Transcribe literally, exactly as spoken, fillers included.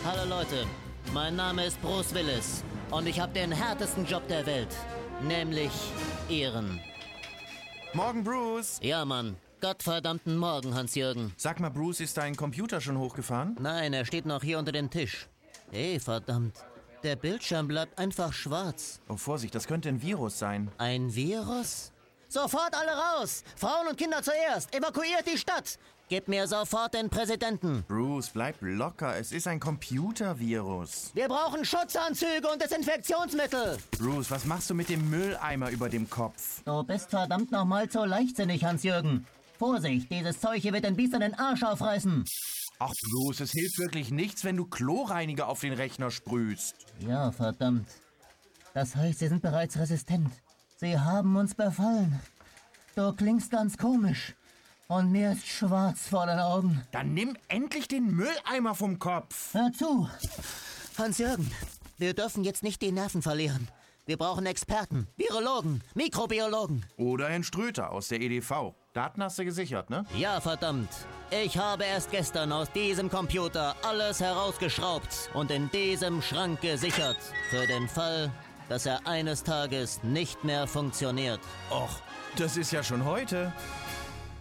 Hallo Leute, mein Name ist Bruce Willis und ich habe den härtesten Job der Welt, nämlich Ehren. Morgen, Bruce. Ja, Mann. Gottverdammten Morgen, Hans-Jürgen. Sag mal, Bruce, ist dein Computer schon hochgefahren? Nein, er steht noch hier unter dem Tisch. Ey, verdammt. Der Bildschirm bleibt einfach schwarz. Oh, Vorsicht, das könnte ein Virus sein. Ein Virus? Sofort alle raus! Frauen und Kinder zuerst! Evakuiert die Stadt! Gebt mir sofort den Präsidenten! Bruce, bleib locker. Es ist ein Computervirus. Wir brauchen Schutzanzüge und Desinfektionsmittel! Bruce, was machst du mit dem Mülleimer über dem Kopf? Du bist verdammt nochmal so leichtsinnig, Hans-Jürgen. Vorsicht, dieses Zeug hier wird den Biestern den Arsch aufreißen. Ach, Bruce, es hilft wirklich nichts, wenn du Chlorreiniger auf den Rechner sprühst. Ja, verdammt. Das heißt, sie sind bereits resistent. Sie haben uns befallen. Du klingst ganz komisch. Und mir ist schwarz vor den Augen. Dann nimm endlich den Mülleimer vom Kopf. Hör zu. Hans-Jürgen, wir dürfen jetzt nicht die Nerven verlieren. Wir brauchen Experten, Virologen, Mikrobiologen. Oder Herrn Ströter aus der E D V. Daten hast du gesichert, ne? Ja, verdammt. Ich habe erst gestern aus diesem Computer alles herausgeschraubt und in diesem Schrank gesichert. Für den Fall, dass er eines Tages nicht mehr funktioniert. Och, das ist ja schon heute.